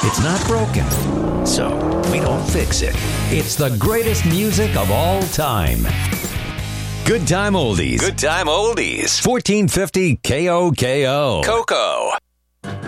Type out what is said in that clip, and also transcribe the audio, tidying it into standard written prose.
It's not broken, so we don't fix it. It's the greatest music of all time. Good Time Oldies. Good Time Oldies. 1450 KOKO. Coco.